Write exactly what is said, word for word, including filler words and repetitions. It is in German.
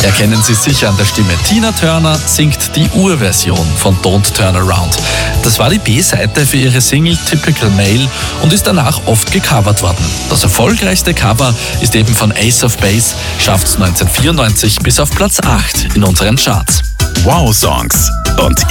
Erkennen Sie sicher an der Stimme. Tina Turner singt die Urversion von Don't Turn Around. Das war die B-Seite für ihre Single Typical Male und ist danach oft gecovert worden. Das erfolgreichste Cover ist eben von Ace of Base, schafft es neunzehnhundertvierundneunzig bis auf Platz acht in unseren Charts. Wow Songs und